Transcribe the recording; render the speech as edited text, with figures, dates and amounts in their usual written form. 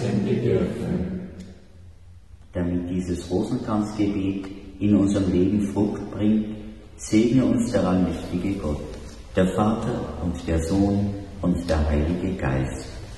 einzeln bedürfen. Damit dieses Rosenkranzgebet in unserem Leben Frucht bringt, segne uns der allmächtige Gott, der Vater und der Sohn und der Heilige Geist.